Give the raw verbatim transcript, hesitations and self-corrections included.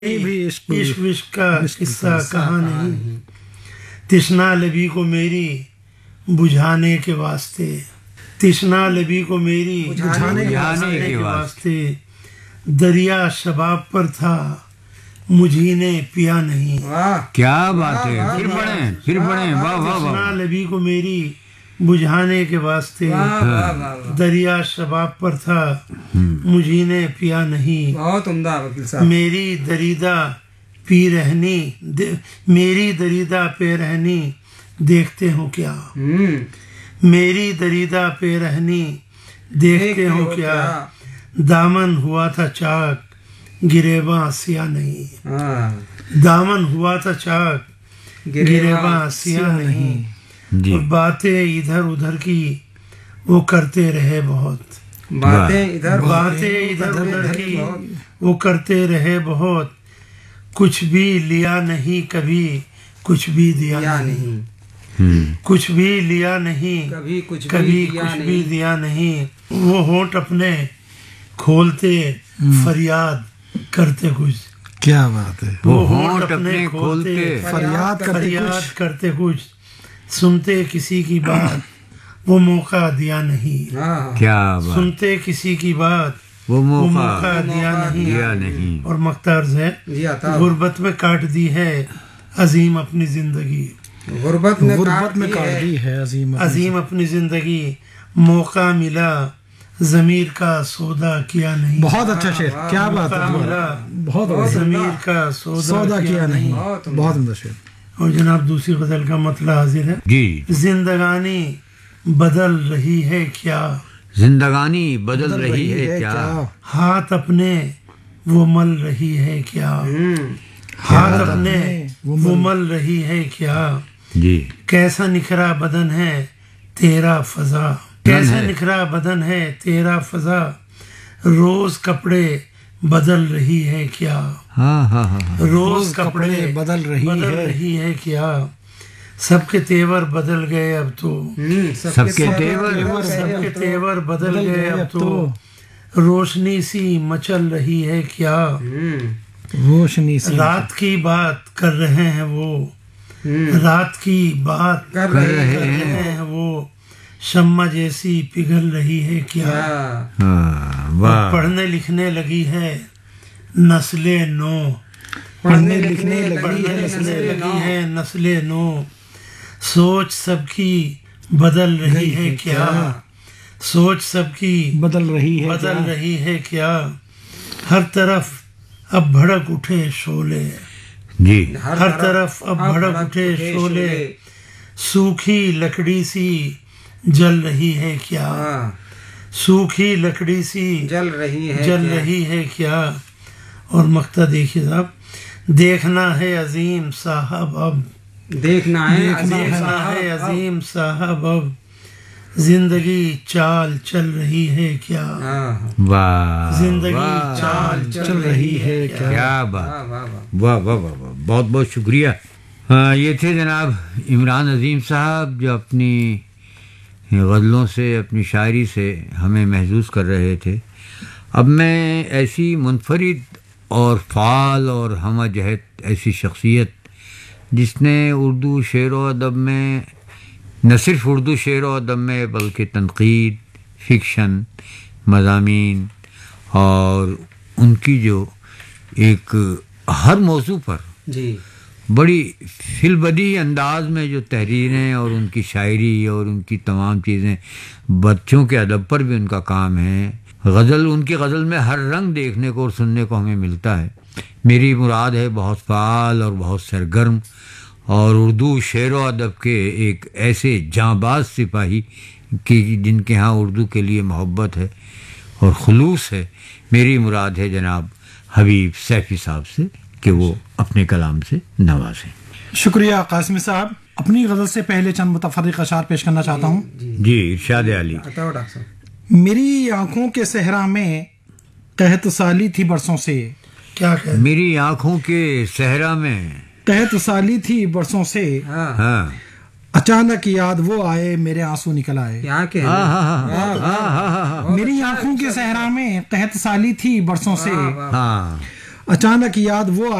بھی عشق عشق کا قصہ کہاں نہیں، تشنا لبی کو میری بجھانے کے واسطے، تشنا لبی کو میری بجھانے کے واسطے، دریا شباب پر تھا مجھی نے پیا نہیں۔ کیا بات ہے، پھر پڑھیں پھر پڑھیں، واہ واہ واہ۔ تشنا لبی کو میری بجھانے کے واسطے، دریا شباب پر تھا مجھی نے پیا نہیں۔ بہت عمدہ وکیل صاحب۔ میری دریدہ پی رہنی میری دریدہ پہ رہنی دیکھتے ہو کیا، میری دریدہ پہ رہنی دیکھتے ہو کیا، دامن ہوا تھا چاک گریباں سیاہ نہیں، دامن ہوا تھا چاک گریباں سیاہ نہیں۔ جی باتیں ادھر ادھر کی وہ کرتے رہے بہت، باتیں ادھر باتیں ادھر ادھر کی وہ کرتے رہے بہت، کچھ بھی لیا نہیں کبھی کچھ بھی دیا نہیں، کچھ بھی لیا نہیں کبھی کچھ کبھی کچھ بھی دیا نہیں۔ وہ ہونٹ اپنے کھولتے فریاد کرتے کچھ، کیا بات ہے، وہ ہونٹ اپنے کھولتے فریاد کرتے فریاد کرتے کچھ، سنتے کسی کی بات وہ موقع دیا نہیں، کیا بات، سنتے کسی کی بات وہ وہ موقع موقع دیا دیا نہیں۔ نہیں۔ اور مختارز ہے، غربت میں کاٹ دی ہے عظیم اپنی زندگی، غربت میں غربت میں کاٹ دی ہے عظیم عظیم اپنی زندگی، موقع ملا ضمیر کا سودا کیا نہیں، بہت اچھا شعر، کیا بات موقع ہے، ملا بہت ضمیر کا سودا سودا کیا نہیں، بہت بہت عمدہ شعر۔ اور جناب دوسری غزل کا مطلع حاضر ہے۔ جی، زندگانی بدل رہی ہے کیا، زندگانی بدل رہی ہے کیا، ہاتھ اپنے وہ مل رہی ہے کیا، ہاتھ اپنے وہ مل رہی ہے کیا، جی کیسا نکھرا بدن ہے تیرا فضا، کیسا نکھرا بدن ہے تیرا فضا، روز کپڑے بدل رہی ہے کیا، ہاں ہاں ہاں، روز کپڑے بدل رہی بدل ہے، رہی ہے کیا، سب کے تیور بدل گئے اب تو، سب کے تیور سب کے تیور بدل گئے اب تو، روشنی سی مچل رہی ہے کیا، روشنی سی رات کی بات کر رہے ہیں وہ، رات کی بات کر کر رہے رہے ہیں وہ، شمع جیسی پگھل رہی ہے کیا، ہاں واہ، پڑھنے لکھنے لگی ہے نسل نو، پڑھنے لکھنے لگی پڑھنے ہے لکھنے لگی ہے نسل نو، سوچ سب کی بدل رہی ہے کیا، سوچ سب کی بدل رہی ہے، بدل رہی ہے کیا، ہر طرف اب بھڑک اٹھے شعلے، جی ہر طرف اب بھڑک اٹھے شعلے، سوکھی لکڑی سی جل رہی ہے کیا، سوکھی لکڑی سی جل رہی ہے جل رہی ہے کیا۔ اور مقطع دیکھیے صاحب، دیکھنا ہے عظیم صاحب اب، دیکھنا ہے دیکھنا ہے عظیم صاحب اب، زندگی چال چل رہی ہے کیا، واہ، زندگی چال چل رہی ہے کیا، کیا بات، واہ واہ واہ واہ، بہت بہت شکریہ۔ ہاں، یہ تھے جناب عمران عظیم صاحب جو اپنی غزلوں سے، اپنی شاعری سے ہمیں محظوظ کر رہے تھے۔ اب میں ایسی منفرد اور فعال اور ہمہ جہت ایسی شخصیت جس نے اردو شعر و ادب میں، نہ صرف اردو شعر و ادب میں بلکہ تنقید، فکشن، مضامین اور ان کی جو ایک ہر موضوع پر جی بڑی فی البدیہہ انداز میں جو تحریریں اور ان کی شاعری اور ان کی تمام چیزیں، بچوں کے ادب پر بھی ان کا کام ہے۔ غزل، ان کی غزل میں ہر رنگ دیکھنے کو اور سننے کو ہمیں ملتا ہے۔ میری مراد ہے بہت فعال اور بہت سرگرم اور اردو شعر و ادب کے ایک ایسے جانباز سپاہی کی جن کے ہاں اردو کے لیے محبت ہے اور خلوص ہے۔ میری مراد ہے جناب حبیب سیفی صاحب سے کہ وہ اپنے کلام سے نوازیں۔ شکریہ قاسمی صاحب۔ اپنی غزل سے پہلے چند متفرق اشعار پیش کرنا چاہتا ہوں۔ جی ارشاد علی۔ ڈاکٹر صاحب، میری آنکھوں کے صحرا میں قحط سالی تھی برسوں سے، کیا کہ میری آنکھوں کے صحرا میں قحط سالی تھی برسوں سے، ہاں اچانک یاد وہ آئے میرے آنسو نکل آئے۔ یہاں کے ہاں ہاں ہاں ہاں ہاں میری آنکھوں کے صحرا میں قحط سالی تھی برسوں سے، ہاں، اچانک یاد وہ